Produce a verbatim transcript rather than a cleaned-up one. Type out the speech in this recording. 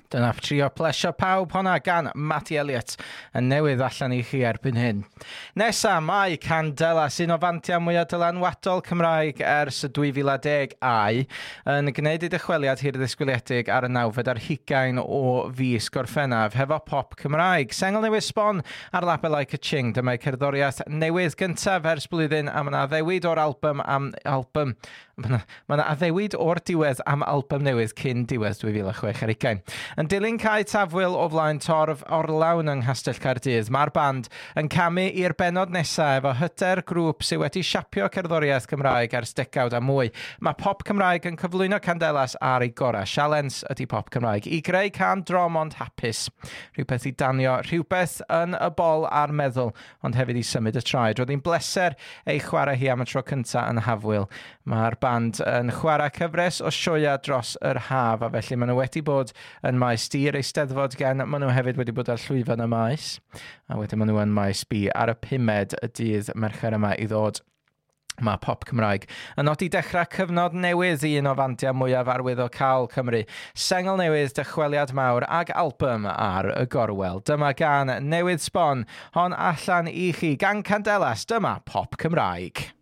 Dyna trio plesio pawb honna gan Matty Elliott yn newydd allan i chi erbyn hyn. Nesa, mae Candelas, un o fantia mwyaf dylanwadol Cymraeg ers y dwy fil a deg au, yn gwneud ei dychweliad hir ddisgwyliedig ar y nawfed ar hugain o fis Gorffennaf hefo pop Cymraeg. Sengl newydd sbon ar labelau Ka-Ching, dyma'i cerddoriaeth newydd gyntaf ers blwyddyn a mae addewid o'r album am album Mae yna addewid o'r diwedd am album newydd cyn diwedd dwy fil a chwech ar ugain. Yn dilyn cae tafwyl o flaen torf orlawn yng Nghastell Caerdydd, mae'r band yn camu i'r benod nesaf efo hyder grŵp sydd wedi siapio cerddoriaeth Cymraeg ers degawd a mwy. Mae pop Cymraeg yn cyflwyno Candelas ar ei gorau. Sialens ydy pop Cymraeg i greu can drom ond hapus. Rhywbeth i danio, rhywbeth yn y bol a'r meddwl, ond hefyd i symud y traed. Roedd hi'n bleser ei chwarae hi am y tro cyntaf yn hafwyl. Mae'r band yn chwarae cyfres o sioia dros yr haf, a felly maen nhw wedi bod yn maes D yr Eisteddfod gen, maen nhw hefyd wedi bod ar llwyfan y maes, a wedyn maen nhw yn maes B ar y pumed y dydd Mercher yma i ddod. Mae pop Cymraeg yn nodi dechrau cyfnod newydd i un o fantia mwyaf arwyddocaol Cymru. Sengl newydd, dychweliad mawr ag album ar y gorwel. Dyma gan newydd sbon, hon allan i chi gan Candelas, dyma pop Cymraeg.